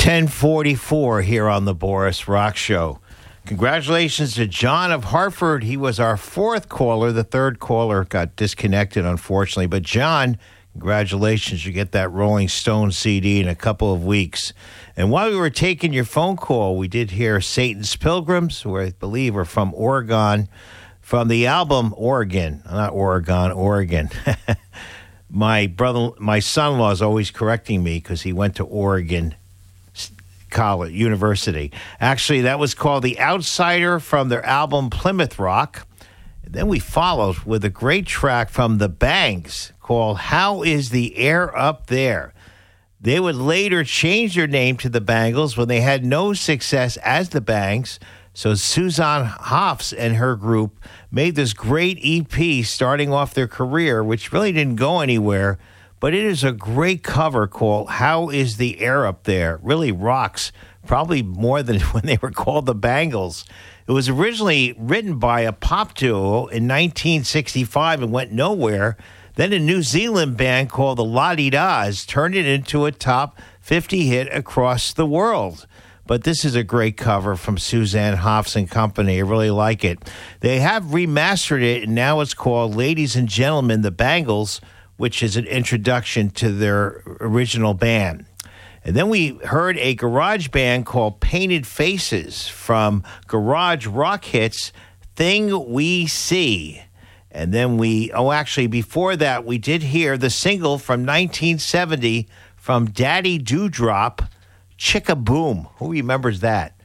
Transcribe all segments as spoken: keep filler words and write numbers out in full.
ten forty-four here on the Boris Rock Show. Congratulations to John of Hartford. He was our fourth caller. The third caller got disconnected, unfortunately. But John, congratulations. You get that Rolling Stone C D in a couple of weeks. And while we were taking your phone call, we did hear Satan's Pilgrims, who I believe are from Oregon, from the album Oregon. Not Oregon, Oregon. my brother, my son-in-law is always correcting me because he went to Oregon College, University. Actually, that was called The Outsider from their album Plymouth Rock. And then we followed with a great track from The Bangs called How Is the Air Up There? They would later change their name to The Bangles when they had no success as The Bangs. So Suzanne Hoffs and her group made this great E P starting off their career, which really didn't go anywhere. But it is a great cover called How Is the Air Up There? It really rocks, probably more than when they were called the Bangles. It was originally written by a pop duo in nineteen sixty-five and went nowhere. Then a New Zealand band called the La-Di-Das turned it into a top fifty hit across the world. But this is a great cover from Suzanne Hoffs and Company. I really like it. They have remastered it, and now it's called Ladies and Gentlemen, the Bangles, which is an introduction to their original band. And then we heard a garage band called Painted Faces from Garage Rock Hits, Thing We See. And then we, oh, actually, before that, we did hear the single from nineteen seventy from Daddy Dewdrop, Chicka Boom. Who remembers that?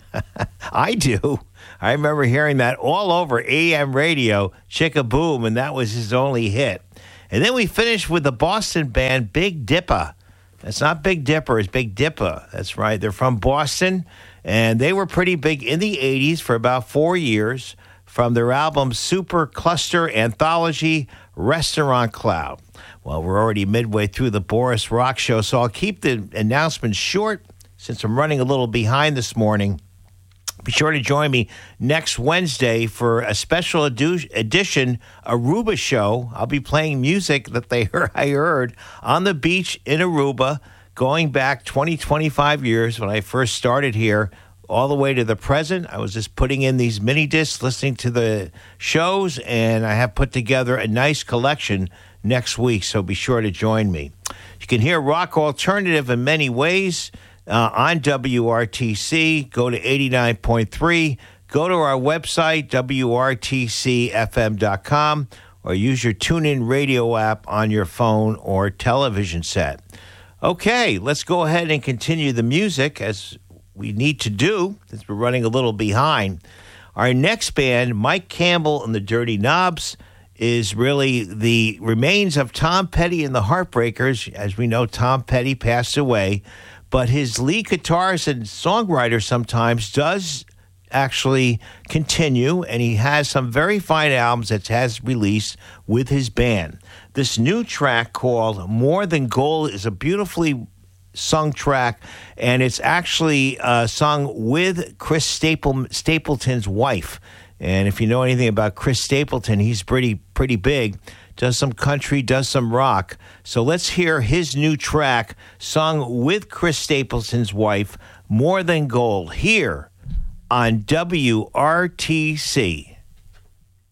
I do. I remember hearing that all over A M radio, Chicka Boom, and that was his only hit. And then we finished with the Boston band Big Dipper. That's not Big Dipper, it's Big Dipper. That's right. They're from Boston, and they were pretty big in the eighties for about four years from their album Super Cluster Anthology, Restaurant Cloud. Well, we're already midway through the Boris Rock Show, so I'll keep the announcement short since I'm running a little behind this morning. Be sure to join me next Wednesday for a special edu- edition Aruba show. I'll be playing music that they heard, I heard on the beach in Aruba going back twenty, twenty-five years when I first started here all the way to the present. I was just putting in these mini discs, listening to the shows, and I have put together a nice collection next week, so be sure to join me. You can hear rock alternative in many ways. Uh, on W R T C, go to eighty-nine point three, go to our website, W R T C F M dot com, or use your TuneIn radio app on your phone or television set. Okay, let's go ahead and continue the music as we need to do, since we're running a little behind. Our next band, Mike Campbell and the Dirty Knobs, is really the remains of Tom Petty and the Heartbreakers. As we know, Tom Petty passed away. But his lead guitarist and songwriter sometimes does actually continue, and he has some very fine albums that has released with his band. This new track called More Than Gold is a beautifully sung track, and it's actually uh, sung with Chris Staple, Stapleton's wife. And if you know anything about Chris Stapleton, he's pretty pretty big. Does some country, does some rock. So let's hear his new track sung with Chris Stapleton's wife, More Than Gold, here on W R T C.